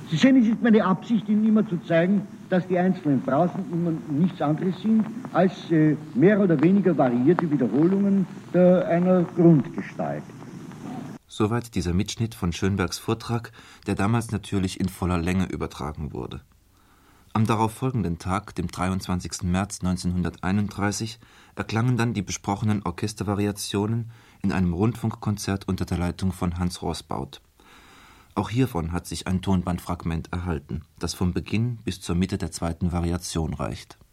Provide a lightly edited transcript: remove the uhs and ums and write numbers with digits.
Sie sehen, es ist meine Absicht, Ihnen immer zu zeigen, dass die einzelnen Pausen immer nichts anderes sind als mehr oder weniger variierte Wiederholungen einer Grundgestalt. Soweit dieser Mitschnitt von Schönbergs Vortrag, der damals natürlich in voller Länge übertragen wurde. Am darauffolgenden Tag, dem 23. März 1931, erklangen dann die besprochenen Orchestervariationen in einem Rundfunkkonzert unter der Leitung von Hans Roßbaut. Auch hiervon hat sich ein Tonbandfragment erhalten, das vom Beginn bis zur Mitte der zweiten Variation reicht.